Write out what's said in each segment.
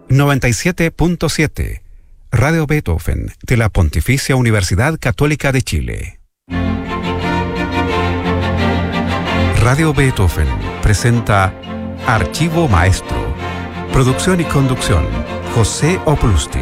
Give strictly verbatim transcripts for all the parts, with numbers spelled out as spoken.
noventa y siete punto siete, Radio Beethoven, de la Pontificia Universidad Católica de Chile. Radio Beethoven presenta Archivo Maestro. Producción y conducción, José Oplustin.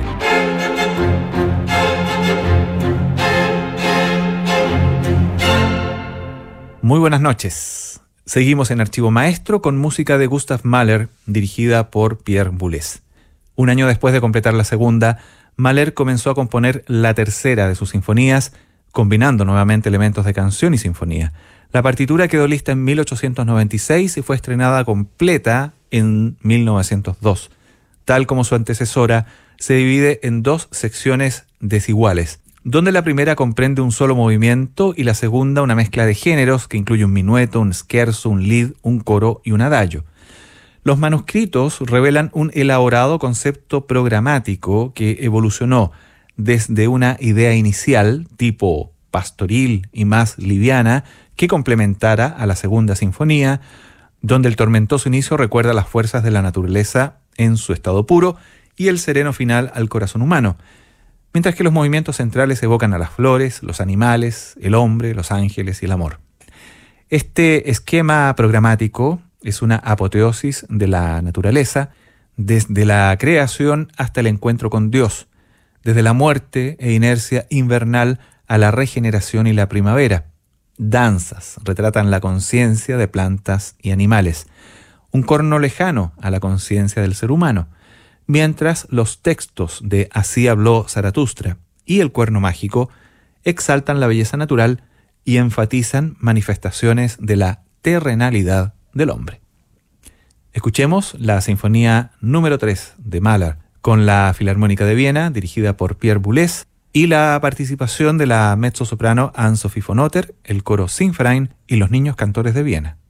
Muy buenas noches. Seguimos en Archivo Maestro con música de Gustav Mahler, dirigida por Pierre Boulez. Un año después de completar la segunda, Mahler comenzó a componer la tercera de sus sinfonías, combinando nuevamente elementos de canción y sinfonía. La partitura quedó lista en mil ochocientos noventa y seis y fue estrenada completa en mil novecientos dos. Tal como su antecesora, se divide en dos secciones desiguales, donde la primera comprende un solo movimiento y la segunda una mezcla de géneros que incluye un minueto, un scherzo, un lied, un coro y un adagio. Los manuscritos revelan un elaborado concepto programático que evolucionó desde una idea inicial, tipo pastoril y más liviana, que complementara a la segunda sinfonía, donde el tormentoso inicio recuerda las fuerzas de la naturaleza en su estado puro y el sereno final al corazón humano, mientras que los movimientos centrales evocan a las flores, los animales, el hombre, los ángeles y el amor. Este esquema programático es una apoteosis de la naturaleza, desde la creación hasta el encuentro con Dios, desde la muerte e inercia invernal a la regeneración y la primavera. Danzas retratan la conciencia de plantas y animales, un corno lejano a la conciencia del ser humano, mientras los textos de Así habló Zaratustra y El cuerno mágico exaltan la belleza natural y enfatizan manifestaciones de la terrenalidad del hombre. Escuchemos la Sinfonía número tres de Mahler con la Filarmónica de Viena, dirigida por Pierre Boulez, y la participación de la mezzosoprano Anne-Sophie von Otter, el coro Sinverein y los niños cantores de Viena.